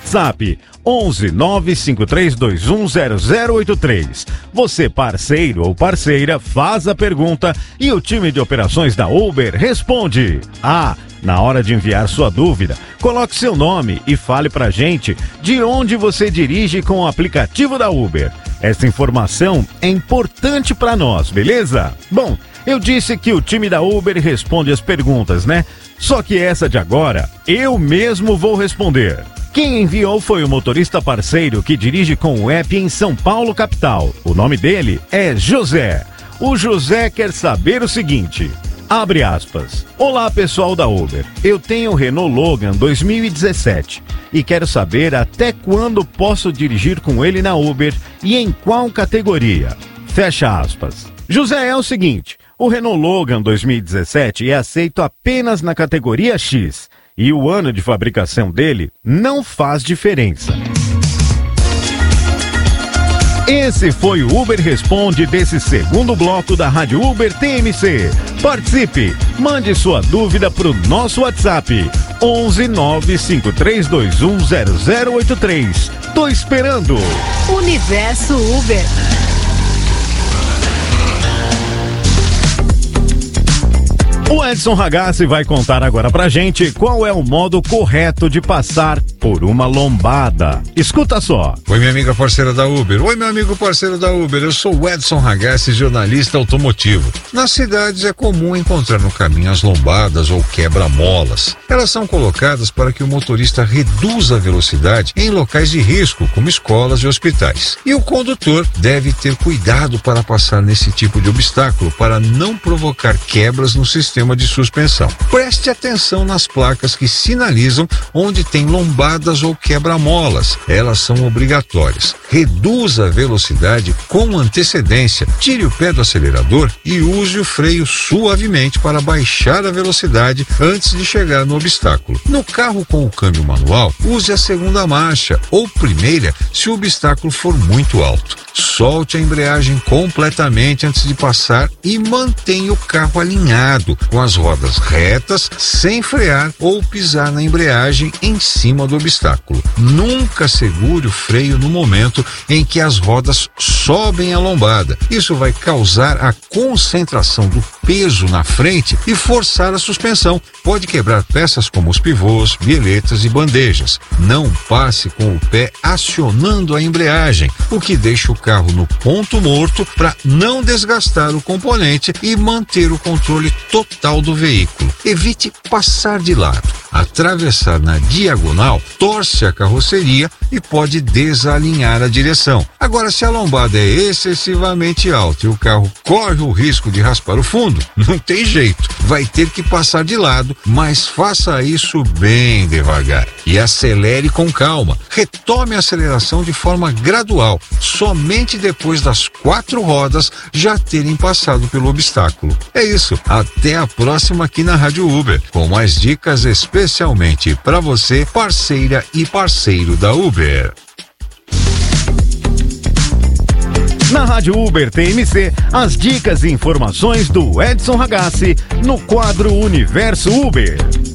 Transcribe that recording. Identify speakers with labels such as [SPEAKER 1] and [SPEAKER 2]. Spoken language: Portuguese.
[SPEAKER 1] WhatsApp 11 953210083. Você, parceiro ou parceira, faz a pergunta e o time de operações da Uber responde. Na hora de enviar sua dúvida, coloque seu nome e fale pra gente de onde você dirige com o aplicativo da Uber. Essa informação é importante pra nós, beleza? Bom, eu disse que o time da Uber responde as perguntas, né? Só que essa de agora, eu mesmo vou responder. Quem enviou foi o motorista parceiro que dirige com o app em São Paulo, capital. O nome dele é José. O José quer saber o seguinte... Abre aspas. Olá, pessoal da Uber. Eu tenho o Renault Logan 2017 e quero saber até quando posso dirigir com ele na Uber e em qual categoria. Fecha aspas. José, é o seguinte, o Renault Logan 2017 é aceito apenas na categoria X e o ano de fabricação dele não faz diferença. Esse foi o Uber Responde desse segundo bloco da Rádio Uber TMC. Participe, mande sua dúvida pro nosso WhatsApp 11 953210083. Tô esperando.
[SPEAKER 2] Universo Uber.
[SPEAKER 1] O Edson Ragazzi vai contar agora pra gente qual é o modo correto de passar por uma lombada. Escuta só.
[SPEAKER 3] Oi, minha amiga parceira da Uber. Oi, meu amigo parceiro da Uber. Eu sou o Edson Ragazzi, jornalista automotivo. Nas cidades é comum encontrar no caminho as lombadas ou quebra-molas. Elas são colocadas para que o motorista reduza a velocidade em locais de risco, como escolas e hospitais. E o condutor deve ter cuidado para passar nesse tipo de obstáculo para não provocar quebras no sistema de suspensão. Preste atenção nas placas que sinalizam onde tem lombadas ou quebra-molas. Elas são obrigatórias. Reduza a velocidade com antecedência. Tire o pé do acelerador e use o freio suavemente para baixar a velocidade antes de chegar no obstáculo. No carro com o câmbio manual, use a segunda marcha ou primeira se o obstáculo for muito alto. Solte a embreagem completamente antes de passar e mantenha o carro alinhado, com as rodas retas, sem frear ou pisar na embreagem em cima do obstáculo. Nunca segure o freio no momento em que as rodas sobem a lombada. Isso vai causar a concentração do peso na frente e forçar a suspensão. Pode quebrar peças como os pivôs, bieletas e bandejas. Não passe com o pé acionando a embreagem, o que deixa o carro no ponto morto para não desgastar o componente e manter o controle total do veículo. Evite passar de lado. Atravessar na diagonal torce a carroceria e pode desalinhar a direção. Agora, se a lombada é excessivamente alta e o carro corre o risco de raspar o fundo, não tem jeito. Vai ter que passar de lado, mas faça isso bem devagar e acelere com calma. Retome a aceleração de forma gradual, somente depois das 4 rodas já terem passado pelo obstáculo. É isso. Até a próxima aqui na Rádio Uber, com mais dicas especialmente para você, parceira e parceiro da Uber.
[SPEAKER 1] Na Rádio Uber TMC, as dicas e informações do Edson Ragazzi no quadro Universo Uber.